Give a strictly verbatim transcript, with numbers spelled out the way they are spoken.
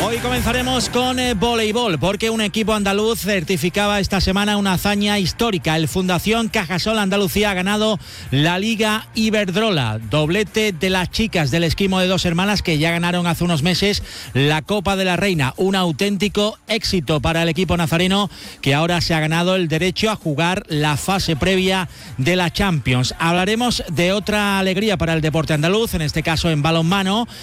Hoy comenzaremos con eh, voleibol, porque un equipo andaluz certificaba esta semana una hazaña histórica. El Fundación Cajasol Andalucía ha ganado la Liga Iberdrola, doblete de las chicas del esquimo de Dos Hermanas, que ya ganaron hace unos meses la Copa de la Reina. Un auténtico éxito para el equipo nazareno, que ahora se ha ganado el derecho a jugar la fase previa de la Champions. Hablaremos de otra alegría para el deporte andaluz, en este caso en balonmano.